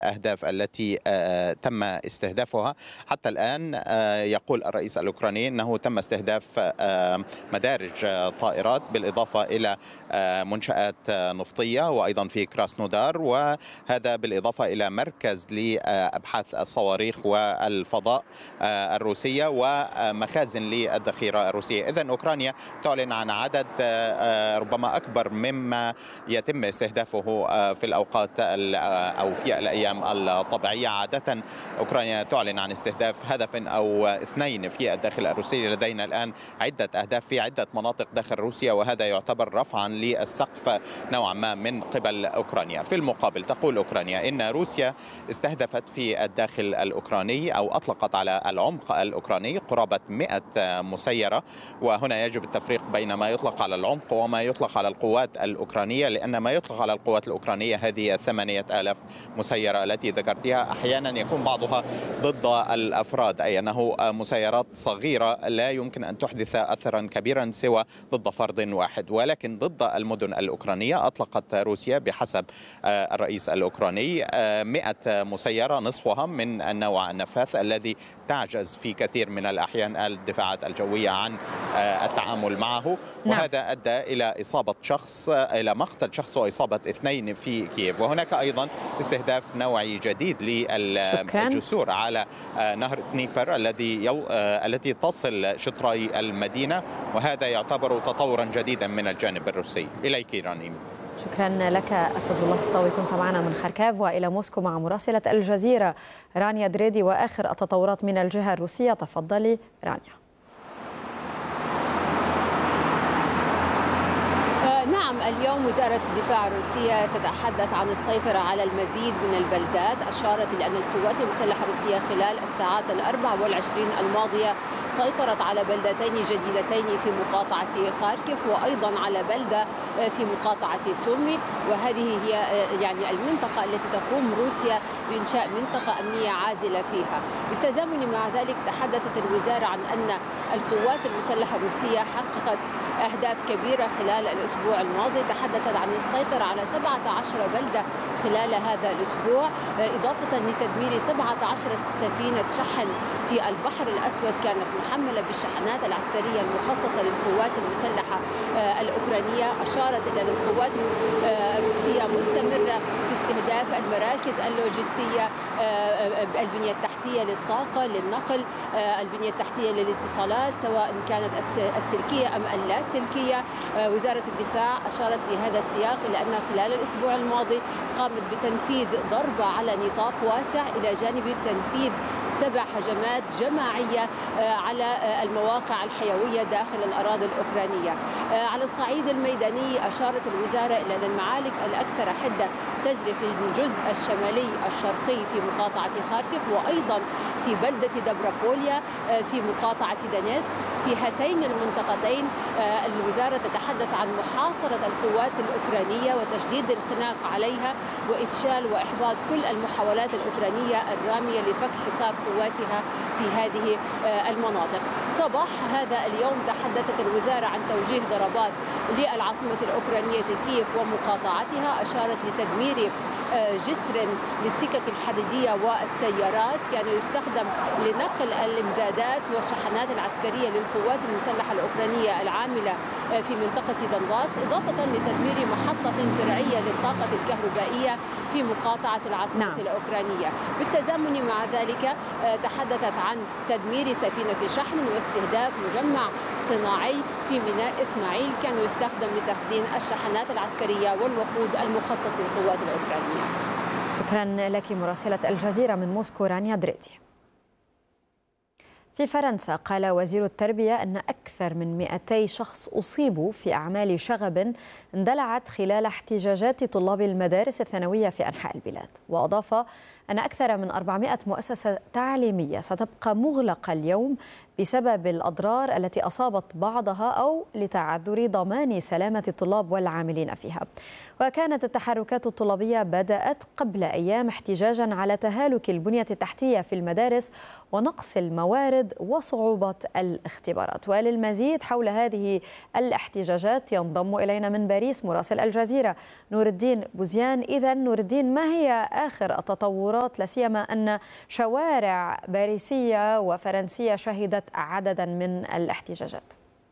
الأهداف التي تم استهدافها حتى الآن. يقول الرئيس الأوكراني أنه تم استهداف مدارج طائرات بالإضافة إلى منشآت نفطية وأيضا في كراسنودار، وهذا بالإضافة إلى مركز لأبحاث الصواريخ والفضاء الروسية ومخازن للذخيرة الروسية. إذن أوكرانيا تعلن عن عدد ربما أكبر مما يتم استهدافه في الأوقات أو في الأيام الطبيعية. عادة أوكرانيا تعلن عن استهداف هدف أو اثنين في الداخل الروسي. لدينا الآن عدة أهداف في عدة مناطق داخل روسيا، وهذا يعتبر رفعا للسقف نوعا ما من قبل أوكرانيا. في المقابل تقول أوكرانيا إن روسيا استهدفت في الداخل الأوكراني أو أطلقت على العمق الأوكراني قرابة 100 مسيرة، وهنا يجب التفريق بين ما يطلق على العمق وما يطلق على القوات الأوكرانية، لأن ما يطلق على القوات الأوكرانية هذه 8000 مسيرة التي ذكرتها. أحيانا يكون بعضها ضد الأفراد، أي أنه مسيرات صغيرة لا يمكن أن تحدث أثرا كبيرا سوى ضد فرد واحد، ولكن ضد المدن الأوكرانية أطلقت روسيا بحسب الرئيس الأوكراني 100 مسيرة، نصفها من النوع النفاث الذي تعجز في كثير من الأحيان الدفاعات الجوية عن التعامل معه. وهذا أدى إلى إصابة شخص، إلى مقتل شخص وإصابة 2 في كييف. وهناك أيضا استهداف نوعي جديد للجسور على نهر دنيبر التي تصل شطري المدينة، وهذا يعتبر تطورا جديدا من الجانب الروسي. إليك رنيم. شكرا لك أسد الله الصاوي، كنت معنا من خاركوف. وإلى موسكو مع مراسلة الجزيرة رانيا دريدي وآخر التطورات من الجهة الروسية. تفضلي رانيا. نعم، اليوم وزارة الدفاع الروسية تتحدث عن السيطرة على المزيد من البلدات. أشارت إلى أن القوات المسلحة الروسية خلال الساعات 24 الماضية سيطرت على بلدتين جديدتين في مقاطعة خاركوف، وأيضا على بلدة في مقاطعة سومي، وهذه هي يعني المنطقة التي تقوم روسيا بإنشاء منطقة أمنية عازلة فيها. بالتزامن مع ذلك تحدثت الوزارة عن أن القوات المسلحة الروسية حققت أهداف كبيرة خلال الأسبوع الماضي. تحدثت عن السيطرة على 17 بلدة خلال هذا الأسبوع، إضافة لتدمير 17 سفينة شحن في البحر الأسود كانت محملة بالشحنات العسكرية المخصصة للقوات المسلحة الأوكرانية. أشارت إلى أن القوات الروسية مستمرة في استهداف المراكز اللوجستية، البنية التحتية للطاقة، للنقل، البنية التحتية للاتصالات سواء كانت السلكية أم اللاسلكية. وزارة الدفاع أشارت في هذا السياق إلى أن خلال الأسبوع الماضي قامت بتنفيذ ضربة على نطاق واسع إلى جانب تنفيذ 7 هجمات جماعية على المواقع الحيوية داخل الأراضي الأوكرانية. على الصعيد الميداني أشارت الوزارة إلى أن المعارك الأكثر حدة تجري في الجزء الشمالي الشرقي في مقاطعة خاركوف، وأيضا في بلدة دبرابوليا في مقاطعة دانيسك. في هاتين المنطقتين الوزارة تتحدث عن محاصرة القوات الأوكرانية وتشديد الخناق عليها وإفشال وإحباط كل المحاولات الأوكرانية الرامية لفك حصار قواتها في هذه المناطق. صباح هذا اليوم تحدثت الوزارة عن توجيه ضربات للعاصمة الأوكرانية كييف ومقاطعتها. أشارت لتدمير جسر للسكك الحديدية والسيارات كان يستخدم لنقل الإمدادات والشحنات العسكرية للقوات المسلحة الأوكرانية العاملة في منطقة دنباس، إضافة لتدمير محطة فرعية للطاقة الكهربائية في مقاطعة العاصمة الأوكرانية. بالتزامن مع ذلك تحدثت عن تدمير سفينة شحن واستهداف مجمع صناعي في ميناء إسماعيل كان يستخدم لتخزين الشحنات العسكرية والوقود المخصص للقوات الأوكرانية. شكرا لك مراسلة الجزيرة من موسكو رانيا دريدي. في فرنسا قال وزير التربية أن أكثر من 200 شخص أصيبوا في أعمال شغب اندلعت خلال احتجاجات طلاب المدارس الثانوية في أنحاء البلاد. وأضاف أن أكثر من 400 مؤسسة تعليمية ستبقى مغلقة اليوم بسبب الأضرار التي أصابت بعضها أو لتعذر ضمان سلامة الطلاب والعاملين فيها. وكانت التحركات الطلابية بدأت قبل أيام احتجاجا على تهالك البنية التحتية في المدارس ونقص الموارد وصعوبة الاختبارات. وللمزيد حول هذه الاحتجاجات ينضم إلينا من باريس مراسل الجزيرة نور الدين بوزيان. إذا نور الدين، ما هي آخر التطورات، لا سيما أن شوارع باريسية وفرنسية شهدت عددا من الاحتجاجات؟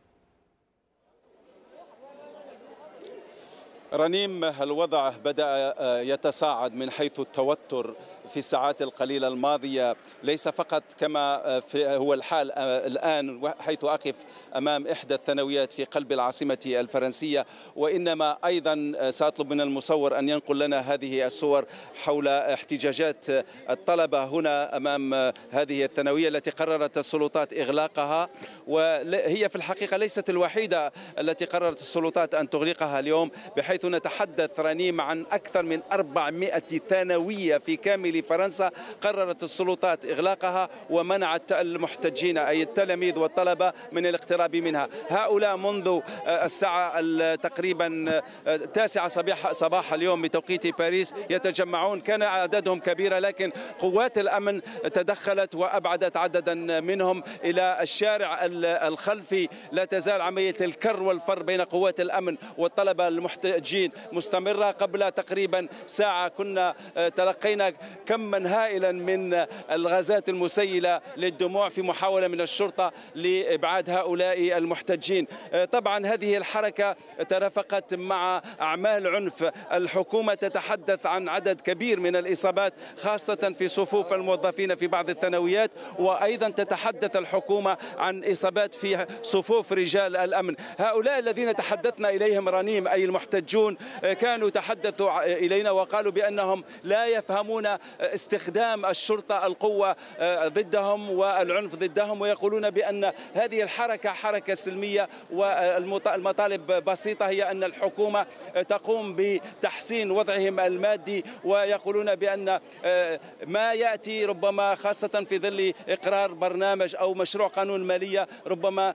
رنيم، الوضع بدأ يتصاعد من حيث التوتر في الساعات القليلة الماضية، ليس فقط كما هو الحال الآن حيث أقف أمام إحدى الثانويات في قلب العاصمة الفرنسية، وإنما أيضا سأطلب من المصور أن ينقل لنا هذه الصور حول احتجاجات الطلبة هنا أمام هذه الثانوية التي قررت السلطات إغلاقها. وهي في الحقيقة ليست الوحيدة التي قررت السلطات أن تغلقها اليوم، بحيث نتحدث رنيم عن أكثر من 400 ثانوية في كامل فرنسا قررت السلطات إغلاقها ومنعت المحتجين أي التلاميذ والطلبة من الاقتراب منها. هؤلاء منذ الساعة تقريبا 9 صباح اليوم بتوقيت باريس يتجمعون، كان عددهم كبيرة لكن قوات الأمن تدخلت وأبعدت عددا منهم إلى الشارع الخلفي. لا تزال عملية الكر والفر بين قوات الأمن والطلبة المحتجين مستمرة. قبل تقريبا ساعة كنا تلقينا كما هائلا من الغازات المسيلة للدموع في محاولة من الشرطة لإبعاد هؤلاء المحتجين. طبعا هذه الحركة ترافقت مع أعمال عنف. الحكومة تتحدث عن عدد كبير من الإصابات خاصة في صفوف الموظفين في بعض الثانويات، وأيضا تتحدث الحكومة عن إصابات في صفوف رجال الأمن. هؤلاء الذين تحدثنا إليهم رنيم أي المحتجون كانوا تحدثوا إلينا وقالوا بأنهم لا يفهمون استخدام الشرطة القوة ضدهم والعنف ضدهم، ويقولون بأن هذه الحركة حركة سلمية والمطالب بسيطة، هي أن الحكومة تقوم بتحسين وضعهم المادي، ويقولون بأن ما يأتي ربما خاصة في ظل إقرار برنامج أو مشروع قانون مالية ربما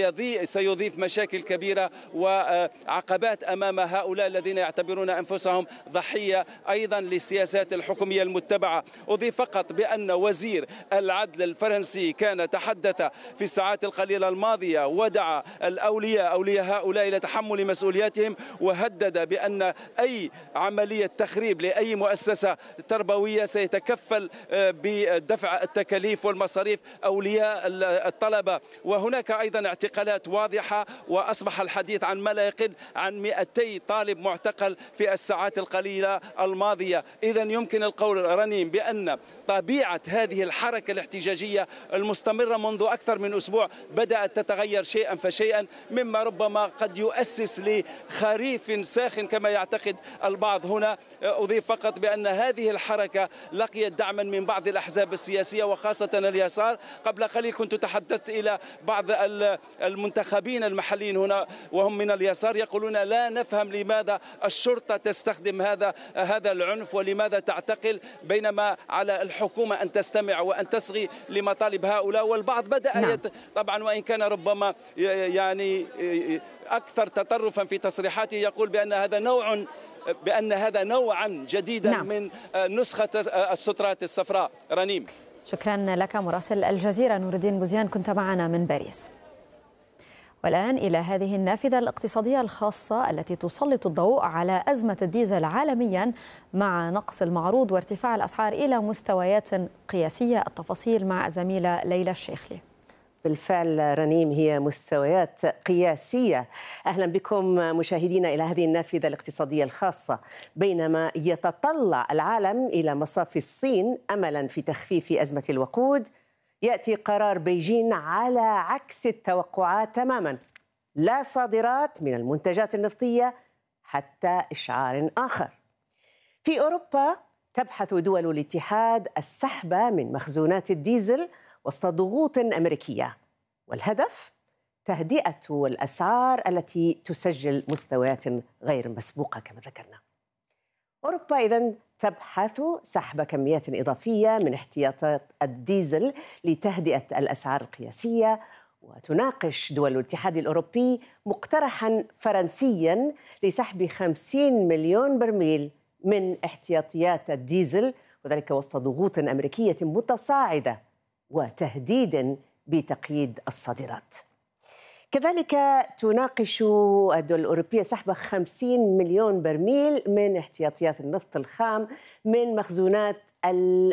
سيضيف مشاكل كبيرة وعقبات أمام هؤلاء الذين يعتبرون أنفسهم ضحية أيضا للسياسات الحكومية المتبعة. أضيف فقط بأن وزير العدل الفرنسي كان تحدث في الساعات القليلة الماضية ودعا أولياء هؤلاء إلى تحمل مسؤولياتهم، وهدد بأن أي عملية تخريب لأي مؤسسة تربوية سيتكفل بدفع التكاليف والمصاريف أولياء الطلبة. وهناك أيضا اعتقالات واضحة، وأصبح الحديث عن ما لا يقل عن 200 طالب معتقل في الساعات القليلة الماضية. إذا يمكن القول رنيم بأن طبيعة هذه الحركة الاحتجاجية المستمرة منذ أكثر من أسبوع بدأت تتغير شيئا فشيئا، مما ربما قد يؤسس لخريف ساخن كما يعتقد البعض هنا. أضيف فقط بأن هذه الحركة لقيت دعما من بعض الأحزاب السياسية وخاصة اليسار. قبل قليل كنت تحدثت إلى بعض المنتخبين المحليين هنا وهم من اليسار يقولون لا نفهم لماذا الشرطة تستخدم هذا العنف ولماذا تعتقل، بينما على الحكومة أن تستمع وأن تصغي لمطالب هؤلاء. والبعض بدأ طبعا وإن كان ربما يعني أكثر تطرفا في تصريحاته يقول بأن هذا نوعا جديدا من نسخة السترات الصفراء. رنيم، شكرا لك مراسل الجزيرة نور الدين بوزيان، كنت معنا من باريس. والآن إلى هذه النافذة الاقتصادية الخاصة التي تسلط الضوء على أزمة الديزل عالميا مع نقص المعروض وارتفاع الأسعار إلى مستويات قياسية. التفاصيل مع زميلة ليلى الشيخلي. بالفعل رنيم، هي مستويات قياسية. أهلا بكم مشاهدينا إلى هذه النافذة الاقتصادية الخاصة. بينما يتطلع العالم إلى مصاف الصين أملا في تخفيف أزمة الوقود، يأتي قرار بيجين على عكس التوقعات تماما. لا صادرات من المنتجات النفطية حتى إشعار آخر. في أوروبا تبحث دول الاتحاد السحب من مخزونات الديزل وسط ضغوط أمريكية، والهدف تهدئة الأسعار التي تسجل مستويات غير مسبوقة كما ذكرنا. أوروبا إذن تبحث سحب كميات إضافية من احتياطات الديزل لتهدئة الأسعار القياسية. وتناقش دول الاتحاد الأوروبي مقترحاً فرنسياً لسحب 50 مليون برميل من احتياطيات الديزل، وذلك وسط ضغوط أمريكية متصاعدة وتهديد بتقييد الصادرات. كذلك تناقش الدول الأوروبية سحب 50 مليون برميل من احتياطيات النفط الخام من مخزونات